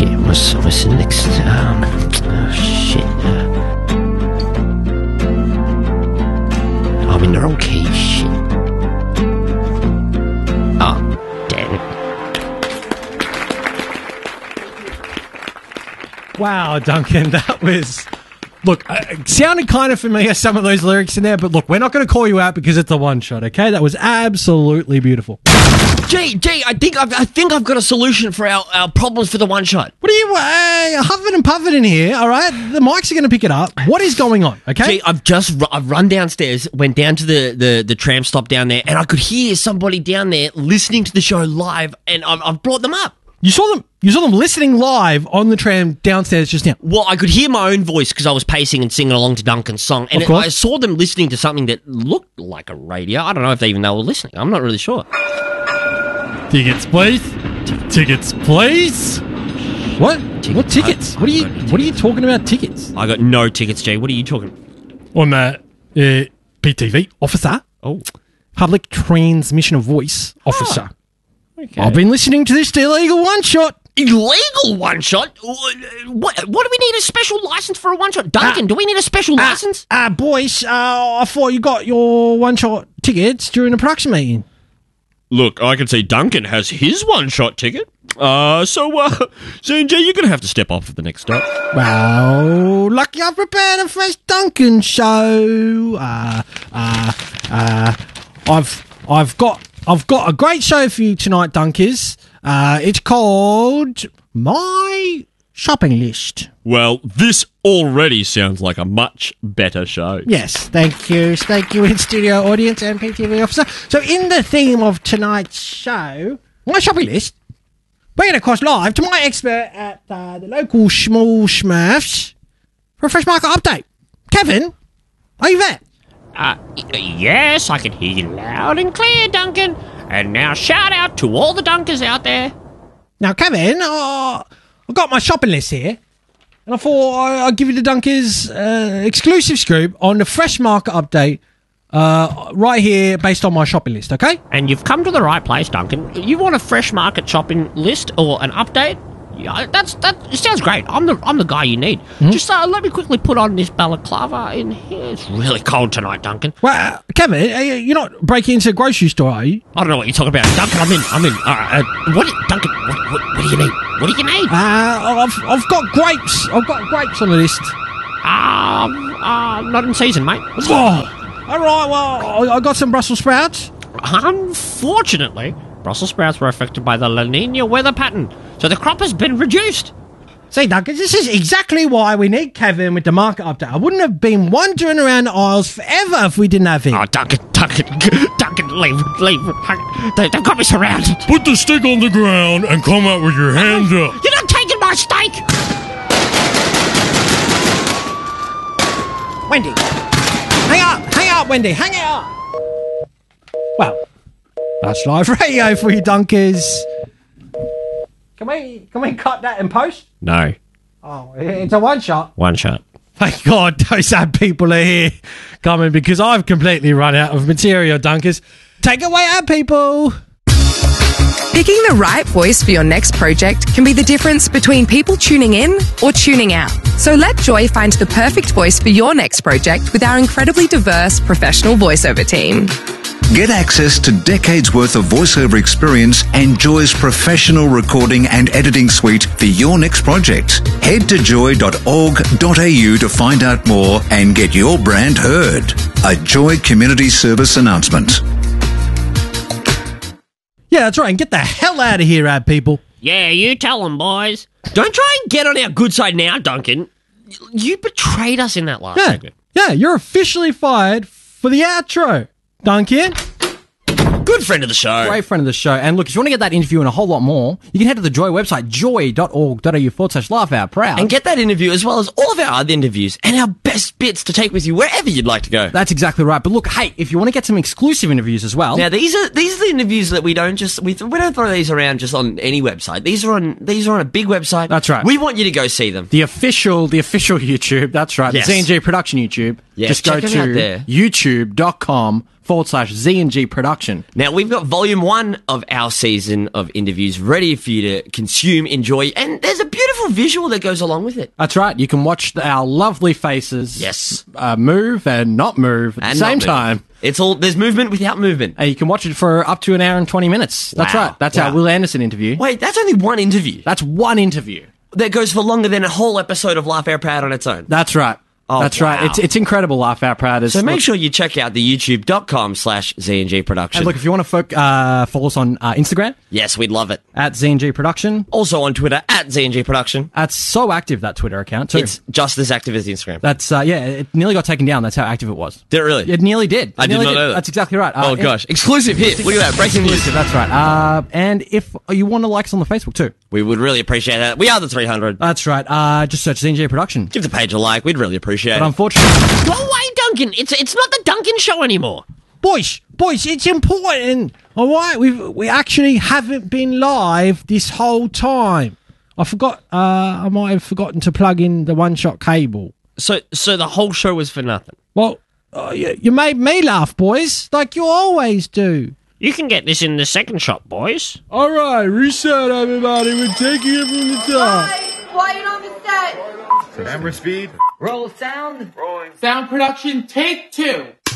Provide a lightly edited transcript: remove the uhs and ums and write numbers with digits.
shit. What's the next? Shit. I'm in the wrong key. Shit. Oh, damn it. Wow, Duncan, that was... Look, it sounded kind of familiar, some of those lyrics in there, but look, we're not going to call you out because it's a one-shot, okay? That was absolutely beautiful. Gee, I think I've got a solution for our problems for the one shot. What are you huffing and puffing in here, all right? The mics are going to pick it up. What is going on, okay? Gee, I've run downstairs, went down to the tram stop down there, and I could hear somebody down there listening to the show live, and I've brought them up. You saw them listening live on the tram downstairs just now. Well, I could hear my own voice because I was pacing and singing along to Duncan's song, and I saw them listening to something that looked like a radio. I don't know if they even were listening. I'm not really sure. Tickets, please. Tickets, please. What? What tickets? What are you talking about? Tickets? I got no tickets, Jay. What are you talking about? I'm a PTV officer. Oh, Public Transmission of Voice officer. Okay. I've been listening to this illegal one shot. Illegal one shot? What do we need a special license for a one shot? Duncan, do we need a special license? Boys, I thought you got your one shot tickets during the production meeting. Look, I can see Duncan has his one-shot ticket. So Z&G, you're going to have to step up for the next stop. Well, lucky I've prepared a fresh Duncan show. I've got a great show for you tonight, Dunkers. It's called My Shopping List. Well, this already sounds like a much better show. Yes, thank you, in-studio audience and PTV officer. So in the theme of tonight's show, My Shopping List, bringing across live to my expert at the local Small Smurfs for a fresh market update. Kevin, are you there? Yes, I can hear you loud and clear, Duncan. And now shout out to all the Dunkers out there. Now, Kevin, I've got my shopping list here, and I thought I'd give you the Dunkers exclusive scoop on the fresh market update right here based on my shopping list, okay? And you've come to the right place, Duncan. You want a fresh market shopping list or an update? Yeah, it sounds great. I'm the guy you need. Mm-hmm. Just let me quickly put on this balaclava in here. It's really cold tonight, Duncan. Well, Kevin, you're not breaking into a grocery store, are you? I don't know what you're talking about, Duncan. I'm in. Duncan? What do you need? What do you need? I've got grapes. I've got grapes on the list. Not in season, mate. Oh, all right. Well, I got some Brussels sprouts. Unfortunately, Brussels sprouts were affected by the La Nina weather pattern, so the crop has been reduced. See, Duncan, this is exactly why we need Kevin with the market update. I wouldn't have been wandering around the aisles forever if we didn't have him. Oh, Duncan, leave. They've got me surrounded. Put the stick on the ground and come out with your hands up. You're not taking my steak! Wendy, hang up, Wendy, hang it up. Well, that's live radio for you, Dunkers. Can we cut that in post? No. Oh, it's a one shot. One shot. Thank God those sad people are here coming because I've completely run out of material, Dunkers. Take it away, ad people. Picking the right voice for your next project can be the difference between people tuning in or tuning out. So let Joy find the perfect voice for your next project with our incredibly diverse professional voiceover team. Get access to decades worth of voiceover experience and Joy's professional recording and editing suite for your next project. Head to joy.org.au to find out more and get your brand heard. A Joy Community Service announcement. Yeah, that's right. And get the hell out of here, ad people. Yeah, you tell them, boys. Don't try and get on our good side now, Duncan. You betrayed us in that last segment. Yeah, you're officially fired for the outro, Duncan. Good friend of the show. Great friend of the show. And look, if you want to get that interview and a whole lot more, you can head to the Joy website, joy.org.au/laughoutproud. And get that interview as well as all of our other interviews and our best bits to take with you wherever you'd like to go. That's exactly right. But look, hey, if you want to get some exclusive interviews as well. Now, these are the interviews that we don't throw these around just on any website. These are on a big website. That's right. We want you to go see them. The official YouTube. That's right. Yes. The Z&G Production YouTube. Yes, just go check them out there. to youtube.com/Z&G Production. Now, we've got volume 1 of our season of interviews ready for you to consume, enjoy, and there's a beautiful beautiful visual that goes along with it. That's right. You can watch our lovely faces Yes. move and not move at And the same not move. time. It's all, there's movement without movement. And you can watch it for up to an hour and 20 minutes. That's Wow. right. That's Wow. our Will Anderson interview. Wait, that's only one interview. That's one interview. That goes for longer than a whole episode of Laugh Out Proud on its own. That's right. Oh, That's wow. right. It's incredible, Laugh Out Proud. So make sure you check out the youtube.com/ZNG Production. And look, if you want to follow us on Instagram, Yes, we'd love it. at ZNG Production. Also on Twitter, @ZNG Production. That's so active, that Twitter account, too. It's just as active as the Instagram. That's, it nearly got taken down. That's how active it was. Did it really? It nearly did. I It did nearly not know that. That's exactly right. Oh, gosh. Exclusive here. Look at that. Breaking news. Exclusive, that's right. And if you want to like us on the Facebook, too. We would really appreciate that. We are the 300. That's right. Just search ZNG Production. Give the page a like. We'd really appreciate But it. unfortunately... Go away, Duncan. It's not the Duncan show anymore. Boys, it's important. All right, we actually haven't been live this whole time. I forgot. I might have forgotten to plug in the one-shot cable. So the whole show was for nothing. Well, you made me laugh, boys, like you always do. You can get this in the second shot, boys. All right, reset, everybody. We're taking it from the top. Quiet on the set. Camera speed. Roll sound. Rolling. Sound production, take 2.